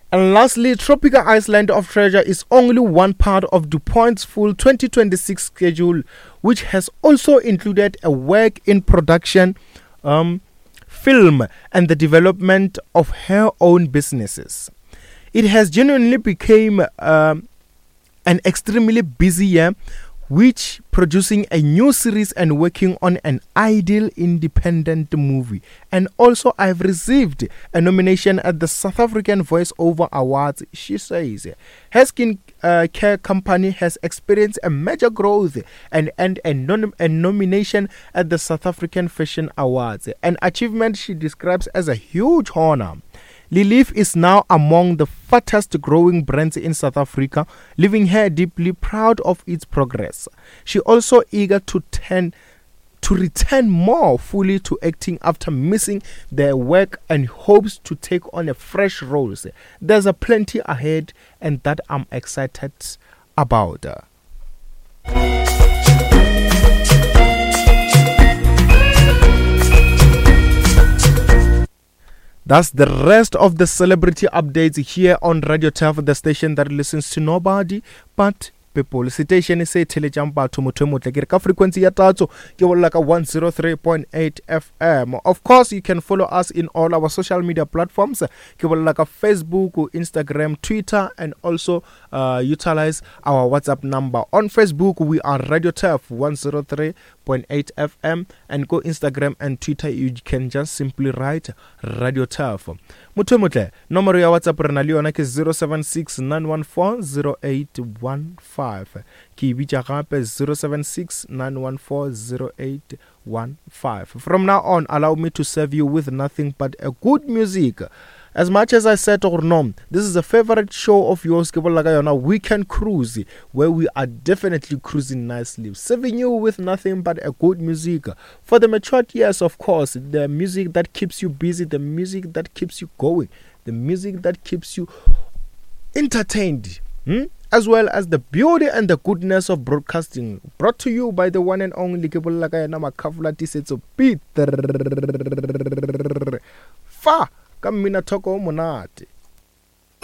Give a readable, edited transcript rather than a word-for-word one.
And lastly, Tropical Island of Treasure is only one part of DuPont's full 2026 schedule, which has also included a work in production, film, and the development of her own businesses. It has genuinely become an extremely busy year, which producing a new series and working on an ideal independent movie. And also I've received a nomination at the South African Voice Over Awards. She says her skin care company has experienced a major growth and a nomination at the South African Fashion Awards, an achievement she describes as a huge honor. Lilief is now among the fastest growing brands in South Africa, leaving her deeply proud of its progress. She also eager to return more fully to acting after missing their work and hopes to take on a fresh roles. There's a plenty ahead and that I'm excited about. That's the rest of the celebrity updates here on Radio Turf, the station that listens to nobody but people. Station is telejang batho motho motle ke re ka frequency ya tatso ke bolla ka 103.8 FM. Of course, you can follow us in all our social media platforms. Ke bolla ka Facebook, Instagram, Twitter, and also utilize our WhatsApp number. On Facebook, we are Radio Turf 103.8 FM, and go Instagram and Twitter, you can just simply write Radio Turf. Motho motle, nomoro ya WhatsApp rena le yona ke 0769140815. Ke bitsa gape 0769140815. From now on, allow me to serve you with nothing but a good music. As much as I said or no, this is a favorite show of yours, Weekend Cruise, where we are definitely cruising nicely, serving you with nothing but a good music. For the matured years, of course, the music that keeps you busy, the music that keeps you going, the music that keeps you entertained, as well as the beauty and the goodness of broadcasting, brought to you by the one and only Peter Fa. Kamina toko monate.